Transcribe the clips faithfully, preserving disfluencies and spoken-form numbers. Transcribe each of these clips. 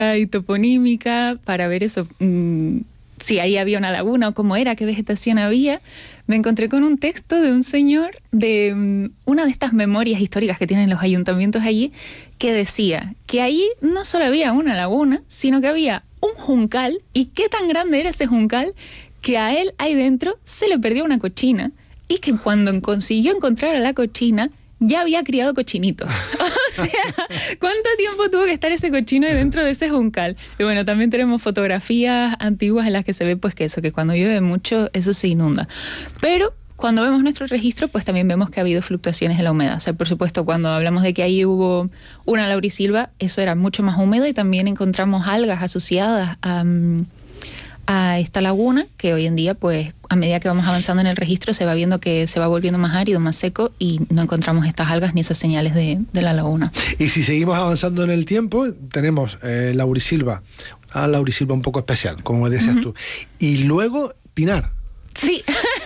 y toponímica para ver eso, mmm, si ahí había una laguna o cómo era, qué vegetación había, me encontré con un texto de un señor de um, una de estas memorias históricas que tienen los ayuntamientos allí, que decía que allí no solo había una laguna, sino que había un juncal, y qué tan grande era ese juncal, que a él ahí dentro se le perdió una cochina, y que cuando consiguió encontrar a la cochina, ya había criado cochinitos. O sea, ¿cuánto tiempo tuvo que estar ese cochino dentro de ese juncal? Y bueno, también tenemos fotografías antiguas en las que se ve pues que eso, que cuando llueve mucho, eso se inunda. Pero cuando vemos nuestro registro, pues también vemos que ha habido fluctuaciones en la humedad. O sea, por supuesto, cuando hablamos de que ahí hubo una laurisilva, eso era mucho más húmedo, y también encontramos algas asociadas a... a esta laguna, que hoy en día, pues, a medida que vamos avanzando en el registro, se va viendo que se va volviendo más árido, más seco, y no encontramos estas algas ni esas señales de, de la laguna. Y si seguimos avanzando en el tiempo, tenemos eh, laurisilva, una laurisilva un poco especial, como decías uh-huh. tú, y luego pinar. Sí.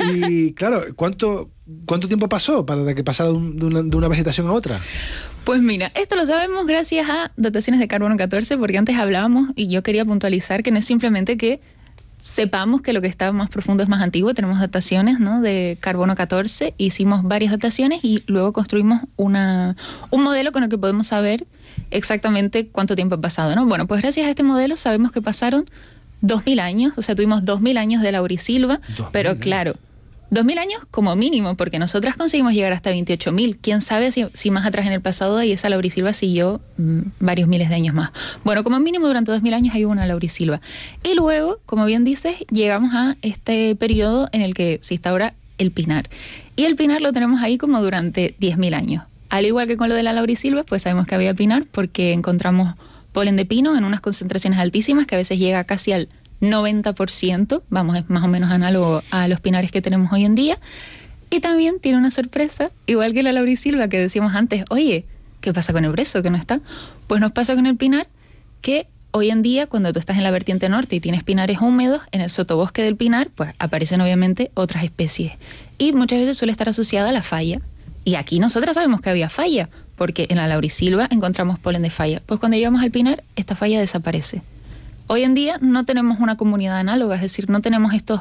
Y claro, ¿cuánto, cuánto tiempo pasó para que pasara de una, de una vegetación a otra? Pues mira, esto lo sabemos gracias a dataciones de carbono catorce, porque antes hablábamos, y yo quería puntualizar, que no es simplemente que sepamos que lo que está más profundo es más antiguo. Tenemos dataciones, ¿no?, de carbono catorce, hicimos varias dataciones y luego construimos una, un modelo con el que podemos saber exactamente cuánto tiempo ha pasado, ¿no? Bueno, pues gracias a este modelo sabemos que pasaron dos mil años, o sea, tuvimos dos mil años de laurisilva, pero claro, dos mil años como mínimo, porque nosotras conseguimos llegar hasta veintiocho mil. ¿Quién sabe si, si más atrás en el pasado y esa laurisilva siguió mmm, varios miles de años más? Bueno, como mínimo durante dos mil años hay una laurisilva. Y luego, como bien dices, llegamos a este periodo en el que se instaura el pinar. Y el pinar lo tenemos ahí como durante diez mil años. Al igual que con lo de la laurisilva, pues sabemos que había pinar porque encontramos polen de pino en unas concentraciones altísimas que a veces llega casi al noventa por ciento, vamos, es más o menos análogo a los pinares que tenemos hoy en día. Y también tiene una sorpresa, igual que la laurisilva que decíamos antes, oye, ¿qué pasa con el brezo que no está? Pues nos pasa con el pinar, que hoy en día cuando tú estás en la vertiente norte y tienes pinares húmedos, en el sotobosque del pinar, pues aparecen obviamente otras especies. Y muchas veces suele estar asociada a la falla. Y aquí nosotras sabemos que había falla, porque en la laurisilva encontramos polen de falla. Pues cuando llegamos al pinar, esta falla desaparece. Hoy en día no tenemos una comunidad análoga, es decir, no tenemos estos,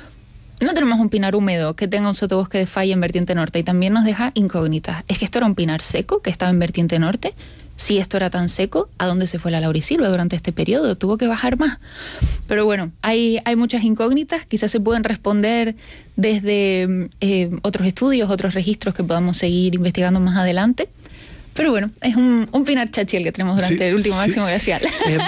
no tenemos un pinar húmedo que tenga un sotobosque de falla en vertiente norte, y también nos deja incógnitas. ¿Es que esto era un pinar seco que estaba en vertiente norte? Si esto era tan seco, ¿a dónde se fue la laurisilva durante este periodo? ¿Tuvo que bajar más? Pero bueno, hay, hay muchas incógnitas, quizás se pueden responder desde eh, otros estudios, otros registros que podamos seguir investigando más adelante. Pero bueno, es un, un pinar chachi el que tenemos durante sí, el último sí. máximo glacial. Eh,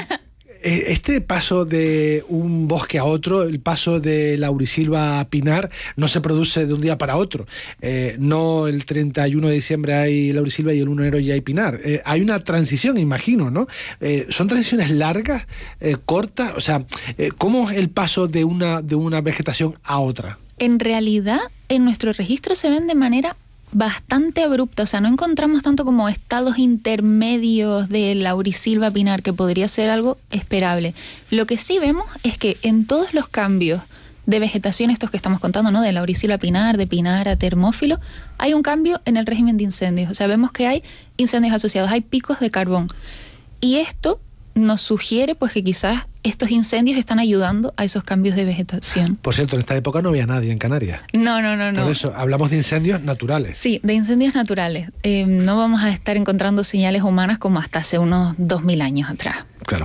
Este paso de un bosque a otro, el paso de laurisilva a pinar, no se produce de un día para otro. Eh, no el treinta y uno de diciembre hay laurisilva y el uno de enero ya hay pinar. Eh, hay una transición, imagino, ¿no? Eh, ¿Son transiciones largas, eh, cortas? O sea, eh, ¿cómo es el paso de una, de una vegetación a otra? En realidad, en nuestro registro se ven de manera bastante abrupta, o sea, no encontramos tanto como estados intermedios de laurisilva pinar, que podría ser algo esperable. Lo que sí vemos es que en todos los cambios de vegetación, estos que estamos contando, ¿no?, de laurisilva pinar, de pinar a termófilo, hay un cambio en el régimen de incendios. O sea, vemos que hay incendios asociados, hay picos de carbón. Y esto nos sugiere pues que quizás estos incendios están ayudando a esos cambios de vegetación. Por cierto, en esta época no había nadie en Canarias. No, no, no, no. Por eso hablamos de incendios naturales. Sí, de incendios naturales. Eh, no vamos a estar encontrando señales humanas como hasta hace unos dos mil años atrás. Claro.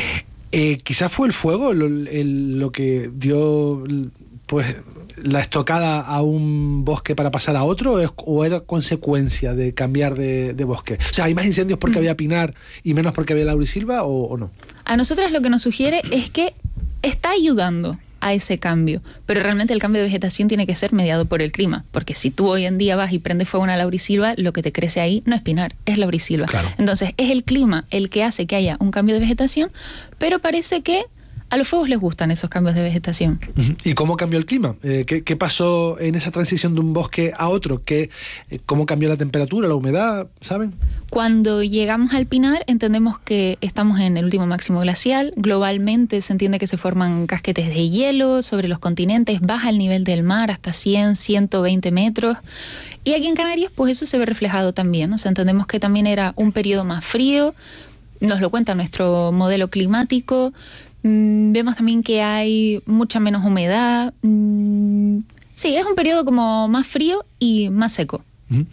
Eh, quizás fue el fuego lo, el, lo que dio pues la estocada a un bosque para pasar a otro, o era consecuencia de cambiar de, de bosque. O sea, ¿hay más incendios porque mm. había pinar y menos porque había laurisilva, o, o no? A nosotras lo que nos sugiere es que está ayudando a ese cambio, pero realmente el cambio de vegetación tiene que ser mediado por el clima, porque si tú hoy en día vas y prendes fuego a una laurisilva, lo que te crece ahí no es pinar, es laurisilva. Claro. Entonces es el clima el que hace que haya un cambio de vegetación, pero parece que a los fuegos les gustan esos cambios de vegetación. ¿Y cómo cambió el clima? Eh, ¿qué, ¿Qué pasó en esa transición de un bosque a otro? ¿Qué, eh, ¿Cómo cambió la temperatura, la humedad? ¿Saben? Cuando llegamos al pinar entendemos que estamos en el último máximo glacial. Globalmente se entiende que se forman casquetes de hielo sobre los continentes, baja el nivel del mar hasta cien, ciento veinte metros. Y aquí en Canarias pues eso se ve reflejado también. O sea, entendemos que también era un periodo más frío, nos lo cuenta nuestro modelo climático. Mm, vemos también que hay mucha menos humedad. Mm, sí, es un periodo como más frío y más seco.